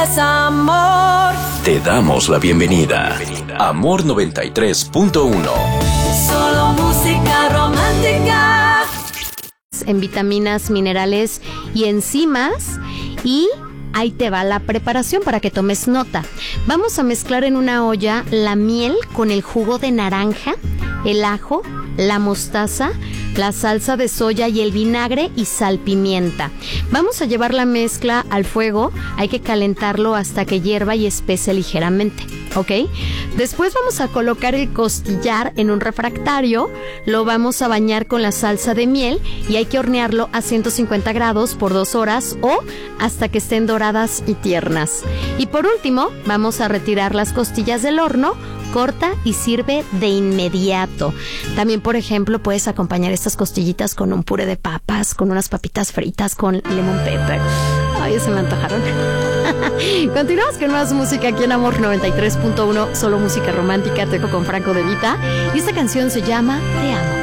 Es amor. Te damos la bienvenida. Amor 93.1. Solo música romántica. En vitaminas, minerales y enzimas. Y ahí te va la preparación para que tomes nota. Vamos a mezclar en una olla la miel con el jugo de naranja, el ajo, la mostaza, la salsa de soya y el vinagre y salpimienta. Vamos a llevar la mezcla al fuego. Hay que calentarlo hasta que hierva y espese ligeramente, ¿ok? Después vamos a colocar el costillar en un refractario. Lo vamos a bañar con la salsa de miel y hay que hornearlo a 150 grados por 2 horas o hasta que estén doradas y tiernas. Y por último, vamos a retirar las costillas del horno. Corta y sirve de inmediato. También, por ejemplo, puedes acompañar estas costillitas con un puré de papas, con unas papitas fritas, con lemon pepper. Ay, se me antojaron. Continuamos con más música aquí en Amor 93.1, solo música romántica. Te dejo con Franco De Vita y esta canción se llama Te Amo.